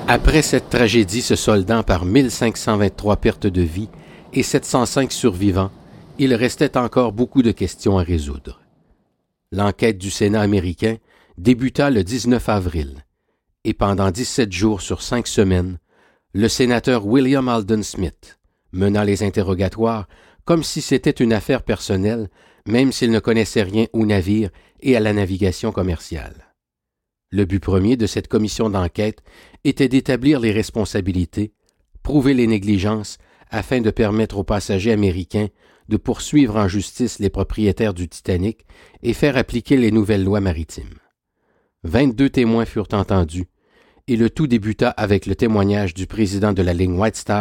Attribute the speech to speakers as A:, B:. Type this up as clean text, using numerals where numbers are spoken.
A: Après cette tragédie se soldant par 1523 pertes de vie et 705 survivants, il restait encore beaucoup de questions à résoudre. L'enquête du Sénat américain débuta le 19 avril, et pendant 17 jours sur 5 semaines, le sénateur William Alden Smith mena les interrogatoires comme si c'était une affaire personnelle, même s'il ne connaissait rien aux navires et à la navigation commerciale. Le but premier de cette commission d'enquête était d'établir les responsabilités, prouver les négligences afin de permettre aux passagers américains de poursuivre en justice les propriétaires du Titanic et faire appliquer les nouvelles lois maritimes. 22 témoins furent entendus et le tout débuta avec le témoignage du président de la ligne White Star,